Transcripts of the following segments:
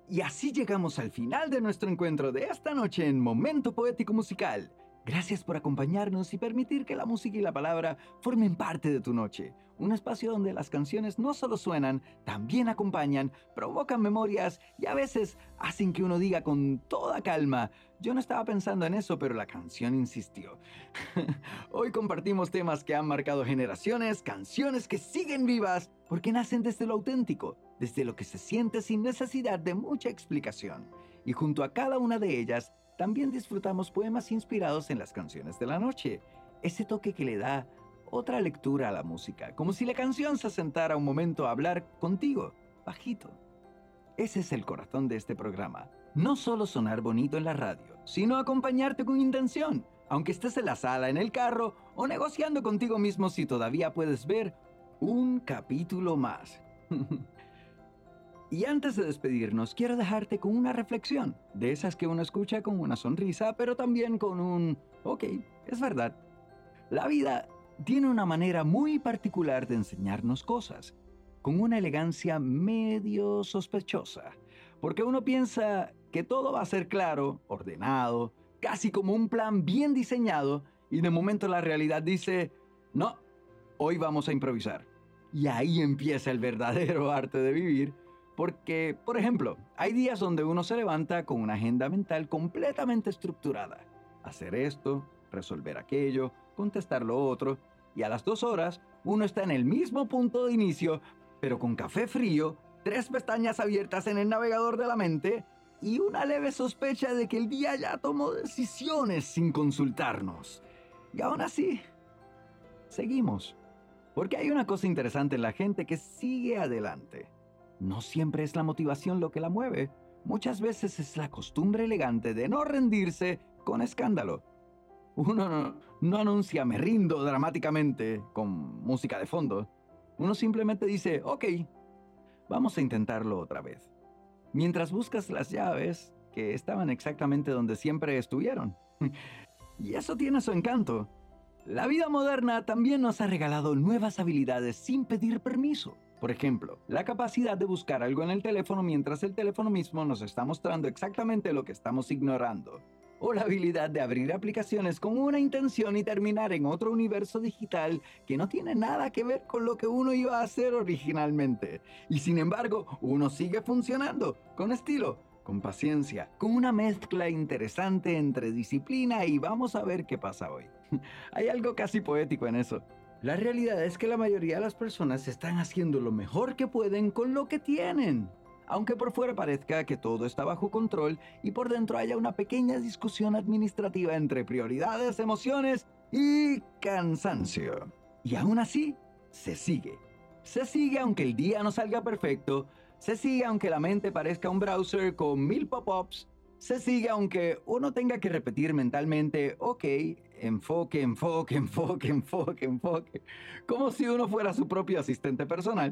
Y así llegamos al final de nuestro encuentro de esta noche en Momento Poético Musical. Gracias por acompañarnos y permitir que la música y la palabra formen parte de tu noche. Un espacio donde las canciones no solo suenan, también acompañan, provocan memorias y a veces hacen que uno diga con toda calma: yo no estaba pensando en eso, pero la canción insistió. Hoy compartimos temas que han marcado generaciones, canciones que siguen vivas porque nacen desde lo auténtico, desde lo que se siente sin necesidad de mucha explicación. Y junto a cada una de ellas, también disfrutamos poemas inspirados en las canciones de la noche. Ese toque que le da otra lectura a la música, como si la canción se sentara un momento a hablar contigo, bajito. Ese es el corazón de este programa. No solo sonar bonito en la radio, sino acompañarte con intención, aunque estés en la sala, en el carro o negociando contigo mismo si todavía puedes ver un capítulo más. Y antes de despedirnos, quiero dejarte con una reflexión, de esas que uno escucha con una sonrisa, pero también con un ok, es verdad. La vida tiene una manera muy particular de enseñarnos cosas, con una elegancia medio sospechosa, porque uno piensa que todo va a ser claro, ordenado, casi como un plan bien diseñado, y de momento la realidad dice: no, hoy vamos a improvisar. Y ahí empieza el verdadero arte de vivir. Porque, por ejemplo, hay días donde uno se levanta con una agenda mental completamente estructurada. Hacer esto, resolver aquello, contestar lo otro. Y a las 2 horas, uno está en el mismo punto de inicio, pero con café frío, 3 pestañas abiertas en el navegador de la mente y una leve sospecha de que el día ya tomó decisiones sin consultarnos. Y aún así, seguimos. Porque hay una cosa interesante en la gente que sigue adelante. No siempre es la motivación lo que la mueve. Muchas veces es la costumbre elegante de no rendirse con escándalo. Uno no anuncia "me rindo" dramáticamente con música de fondo. Uno simplemente dice: ok, vamos a intentarlo otra vez. Mientras buscas las llaves que estaban exactamente donde siempre estuvieron. Y eso tiene su encanto. La vida moderna también nos ha regalado nuevas habilidades sin pedir permiso. Por ejemplo, la capacidad de buscar algo en el teléfono mientras el teléfono mismo nos está mostrando exactamente lo que estamos ignorando. O la habilidad de abrir aplicaciones con una intención y terminar en otro universo digital que no tiene nada que ver con lo que uno iba a hacer originalmente. Y sin embargo, uno sigue funcionando, con estilo, con paciencia, con una mezcla interesante entre disciplina y vamos a ver qué pasa hoy. Hay algo casi poético en eso. La realidad es que la mayoría de las personas están haciendo lo mejor que pueden con lo que tienen. Aunque por fuera parezca que todo está bajo control y por dentro haya una pequeña discusión administrativa entre prioridades, emociones y cansancio. Y aún así, se sigue. Se sigue aunque el día no salga perfecto. Se sigue aunque la mente parezca un browser con 1000 pop-ups. Se sigue aunque uno tenga que repetir mentalmente: ok, enfoque, enfoque, enfoque, enfoque, enfoque, como si uno fuera su propio asistente personal.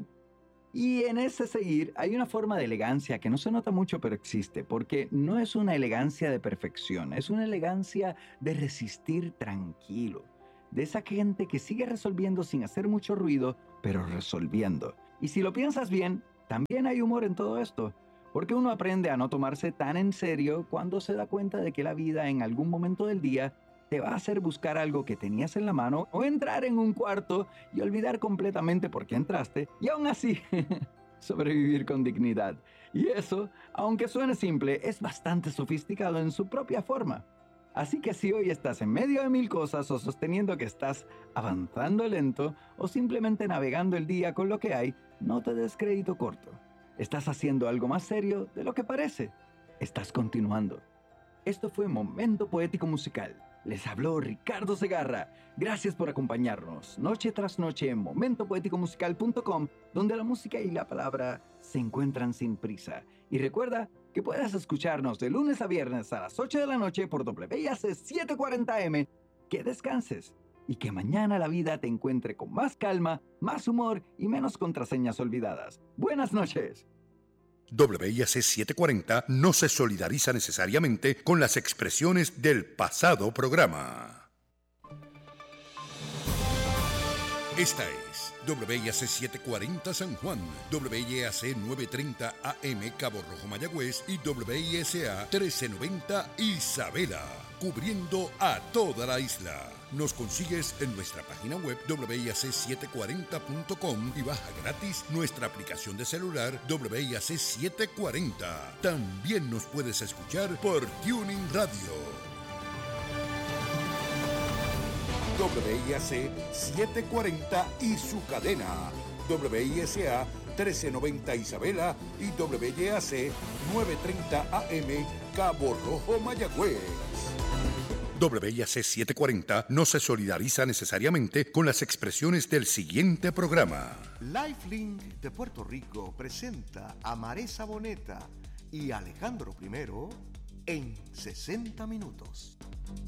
Y en ese seguir hay una forma de elegancia que no se nota mucho pero existe, porque no es una elegancia de perfección, es una elegancia de resistir tranquilo, de esa gente que sigue resolviendo sin hacer mucho ruido, pero resolviendo. Y si lo piensas bien, también hay humor en todo esto. Porque uno aprende a no tomarse tan en serio cuando se da cuenta de que la vida en algún momento del día te va a hacer buscar algo que tenías en la mano o entrar en un cuarto y olvidar completamente por qué entraste y aún así sobrevivir con dignidad. Y eso, aunque suene simple, es bastante sofisticado en su propia forma. Así que si hoy estás en medio de 1000 cosas o sosteniendo que estás avanzando lento o simplemente navegando el día con lo que hay, no te des crédito corto. Estás haciendo algo más serio de lo que parece. Estás continuando. Esto fue Momento Poético Musical. Les habló Ricardo Segarra. Gracias por acompañarnos noche tras noche en momentopoéticomusical.com, donde la música y la palabra se encuentran sin prisa. Y recuerda que puedes escucharnos de lunes a viernes a las 8 de la noche por WIAC 740M. Que descanses y que mañana la vida te encuentre con más calma, más humor y menos contraseñas olvidadas. Buenas noches. WIAC 740 no se solidariza necesariamente con las expresiones del pasado programa. Esta es WIAC 740 San Juan, WIAC 930 AM Cabo Rojo Mayagüez y WISA 1390 Isabela, cubriendo a toda la isla. Nos consigues en nuestra página web WIAC740.com y baja gratis nuestra aplicación de celular WIAC 740. También nos puedes escuchar por Tuning Radio. WIAC 740 y su cadena, WISA 1390 Isabela y WIAC 930 AM Cabo Rojo Mayagüez. WIAC 740 no se solidariza necesariamente con las expresiones del siguiente programa. Lifelink de Puerto Rico presenta a Maresa Boneta y Alejandro I en 60 minutos.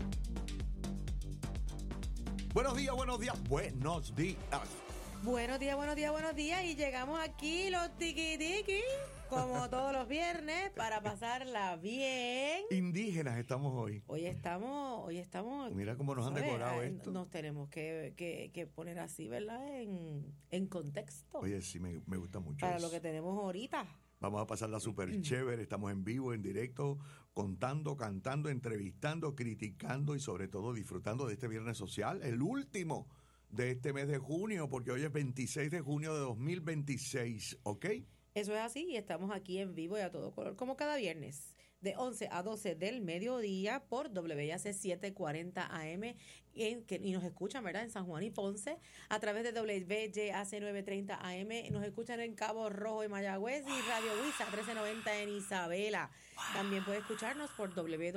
Buenos días, buenos días, buenos días. Buenos días, buenos días, buenos días. Y llegamos aquí los tiki-tiki, como todos los viernes, para pasarla bien. Indígenas estamos hoy. Hoy estamos. Mira cómo nos han decorado esto. Nos tenemos que poner así, ¿verdad? En contexto. Oye, sí, me gusta mucho para eso. lo que tenemos ahorita. Vamos a pasarla súper chévere. Estamos en vivo, en directo, contando, cantando, entrevistando, criticando y sobre todo disfrutando de este viernes social, el último de este mes de junio, porque hoy es 26 de junio de 2026, ¿ok? Eso es así y estamos aquí en vivo y a todo color, como cada viernes, de 11 a 12 del mediodía por WIAC 740 AM y nos escuchan, ¿verdad? En San Juan y Ponce, a través de WIAC 930 AM, nos escuchan en Cabo Rojo y Mayagüez y Radio WISA 1390 en Isabela. También puede escucharnos por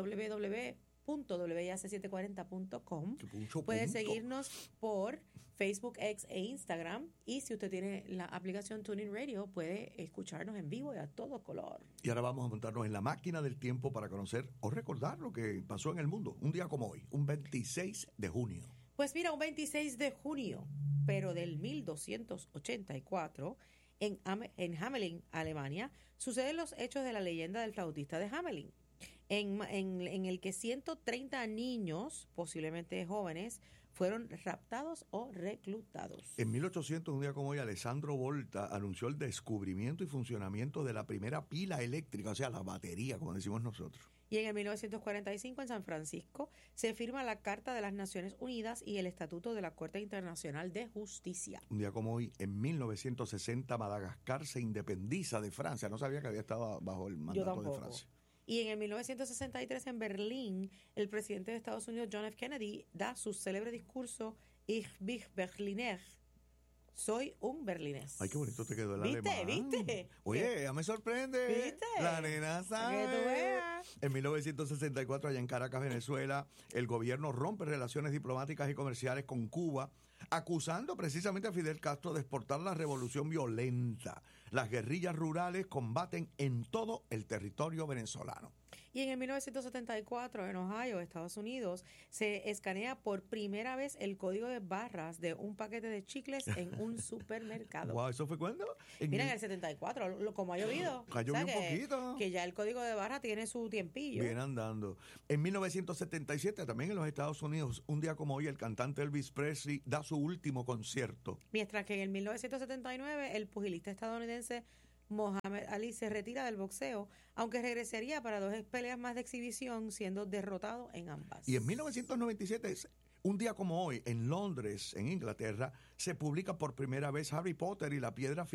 www.wiac740.com. Puede seguirnos por Facebook, X e Instagram. Y si usted tiene la aplicación Tuning Radio, puede escucharnos en vivo y a todo color. Y ahora vamos a montarnos en la máquina del tiempo para conocer o recordar lo que pasó en el mundo. Un día como hoy, un 26 de junio. Pues mira, un 26 de junio, pero del 1284, en Hamelin, Alemania, suceden los hechos de la leyenda del flautista de Hamelin, en el que 130 niños, posiblemente jóvenes, fueron raptados o reclutados. En 1800, un día como hoy, Alessandro Volta anunció el descubrimiento y funcionamiento de la primera pila eléctrica, o sea, la batería, como decimos nosotros. Y en el 1945, en San Francisco, se firma la Carta de las Naciones Unidas y el Estatuto de la Corte Internacional de Justicia. Un día como hoy, en 1960, Madagascar se independiza de Francia. No sabía que había estado bajo el mandato de Francia. Y en el 1963, en Berlín, el presidente de Estados Unidos, John F. Kennedy, da su célebre discurso Ich bin Berliner. Soy un berlinés. Ay, qué bonito te quedó el alemán. ¿Viste? Oye, ya me sorprende. ¿Viste? La nena sabe. Que tú veas. En 1964, allá en Caracas, Venezuela, el gobierno rompe relaciones diplomáticas y comerciales con Cuba, acusando precisamente a Fidel Castro de exportar la revolución violenta. Las guerrillas rurales combaten en todo el territorio venezolano. Y en el 1974, en Ohio, Estados Unidos, se escanea por primera vez el código de barras de un paquete de chicles en un supermercado. Wow, ¿eso fue cuándo? Mira, en el 74, como ha llovido. Cayó un poquito. Que ya el código de barra tiene su tiempillo. Viene andando. En 1977, también en los Estados Unidos, un día como hoy, el cantante Elvis Presley da su último concierto. Mientras que en el 1979, el pugilista estadounidense Muhammad Ali se retira del boxeo, aunque regresaría para 2 peleas más de exhibición, siendo derrotado en ambas. Y en 1997, un día como hoy, en Londres, en Inglaterra, se publica por primera vez Harry Potter y la Piedra